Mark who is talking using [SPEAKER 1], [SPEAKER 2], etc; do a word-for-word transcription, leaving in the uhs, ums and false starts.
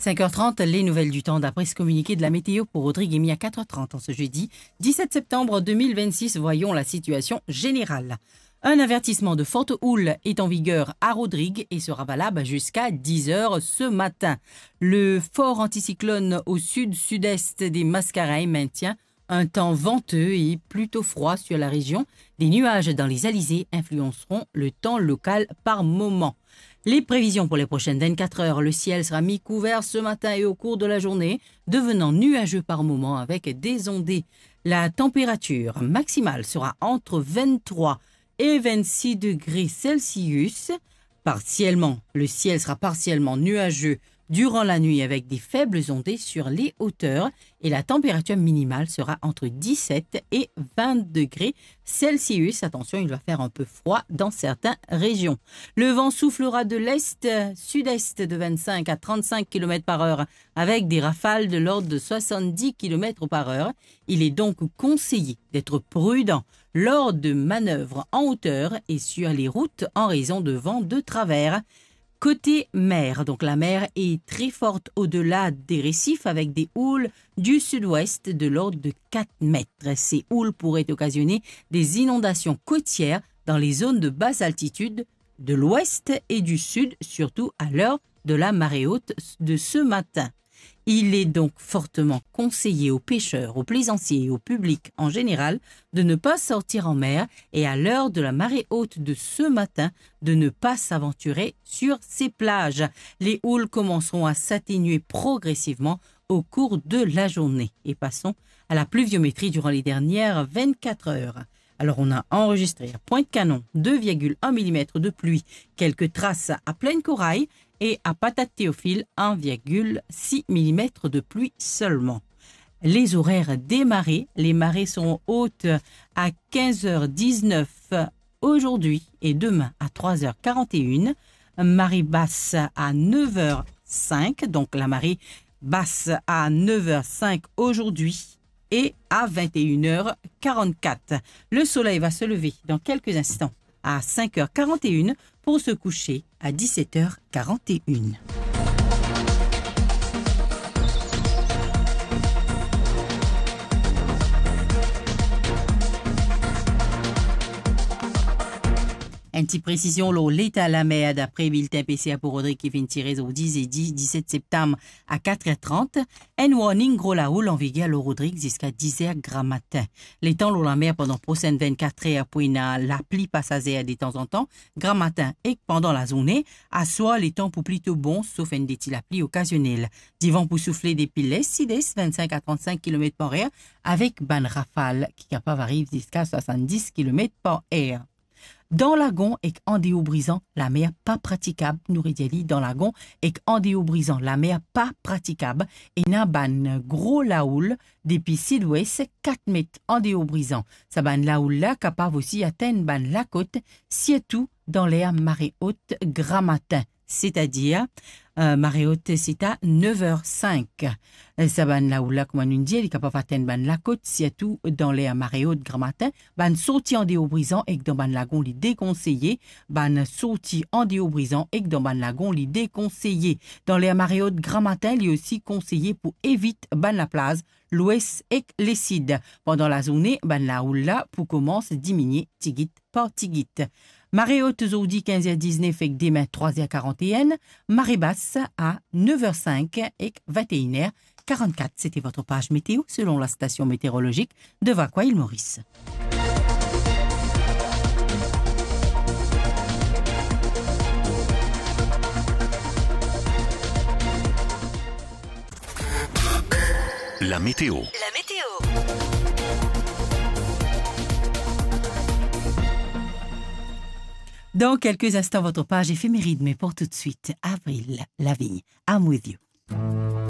[SPEAKER 1] cinq heures trente, les nouvelles du temps d'après ce communiqué de la météo pour Rodrigue et Mia à quatre heures trente en ce jeudi dix-sept septembre deux mille vingt-six. Voyons la situation générale. Un avertissement de forte houle est en vigueur à Rodrigue et sera valable jusqu'à dix heures ce matin. Le fort anticyclone au sud-sud-est des Mascareilles maintient un temps venteux et plutôt froid sur la région. Des nuages dans les alizés influenceront le temps local par moment. Les prévisions pour les prochaines vingt-quatre heures, le ciel sera mi-couvert ce matin et au cours de la journée, devenant nuageux par moment avec des ondées. La température maximale sera entre vingt-trois et vingt-six degrés Celsius. Partiellement, le ciel sera partiellement nuageux durant la nuit avec des faibles ondées sur les hauteurs et la température minimale sera entre dix-sept et vingt degrés Celsius. Attention, il va faire un peu froid dans certaines régions. Le vent soufflera de l'est-sud-est de vingt-cinq à trente-cinq kilomètres par heure avec des rafales de l'ordre de soixante-dix kilomètres par heure. Il est donc conseillé d'être prudent lors de manœuvres en hauteur et sur les routes en raison de vents de travers. Côté mer, donc la mer est très forte au-delà des récifs avec des houles du sud-ouest de l'ordre de quatre mètres. Ces houles pourraient occasionner des inondations côtières dans les zones de basse altitude de l'ouest et du sud, surtout à l'heure de la marée haute de ce matin. Il est donc fortement conseillé aux pêcheurs, aux plaisanciers et au public en général de ne pas sortir en mer et à l'heure de la marée haute de ce matin, de ne pas s'aventurer sur ces plages. Les houles commenceront à s'atténuer progressivement au cours de la journée. Et passons à la pluviométrie durant les dernières vingt-quatre heures. Alors on a enregistré à Pointe-Canon deux virgule un millimètres de pluie, quelques traces à Plaine-Corail et à Patate-Théophile un virgule six millimètres de pluie seulement. Les horaires des marées, les marées sont hautes à quinze heures dix-neuf aujourd'hui et demain à trois heures quarante et un, marée basse à neuf heures cinq, donc la marée basse à neuf heures cinq aujourd'hui et à vingt et une heures quarante-quatre. Le soleil va se lever dans quelques instants à cinq heures quarante et un pour se coucher à dix-sept heures quarante et un. Une petite précision, là, l'état à la mer d'après bulletin P C A pour Rodrigue qui vient tirer au dix et dix, dix-sept septembre à quatre heures trente. Un warning gros la houle en vigueur au Rodrigue jusqu'à dix heures grand matin. Les temps l'eau la mer pendant prochaine vingt-quatre heures pour une la pluie passagère de temps en temps, grand matin et pendant la journée, à soi les temps pour plutôt bon sauf une déti la pluie occasionnelle. Divan pour souffler des piles six vingt-cinq à trente-cinq kilomètres par heure avec ban rafale qui capable arrive jusqu'à soixante-dix kilomètres par heure. Dans lagon et en déaubrisant, la mer pas praticable. Nous dit dans lagon et en déaubrisant, la mer pas praticable. Et n'a ban gros laoul depuis sud-ouest quatre mètres en déaubrisant. Ça ban laoul là capable aussi atteindre ban la côte, surtout dans l'air marée haute grand matin. C'est-à-dire, euh, marée haute, c'est à neuf heures cinq. Ça ban là où là, comme on dit, il est capable d'atteindre ban la côte, surtout dans les marée haute grand matin. Ban sorti en déaubrisant et que dans ban lagon, il est déconseillé. Ban sorti en déaubrisant et que dans ban lagon, il est déconseillé. Dans les marée haute grand matin, il est aussi conseillé pour éviter ban la plage, l'ouest et les cides. Pendant la journée, ban la ou là, pour commencer à diminuer tigit par tigit. Marée haute aujourd'hui quinze heures dix-neuf et demain trois heures quarante et un. Marée basse à neuf heures cinq et vingt et une heures quarante-quatre. C'était votre page météo selon la station météorologique de Vacois-Île-Maurice.
[SPEAKER 2] La météo.
[SPEAKER 3] La météo.
[SPEAKER 1] Dans quelques instants, votre page éphéméride, mais pour tout de suite, Avril Lavigne, I'm with you.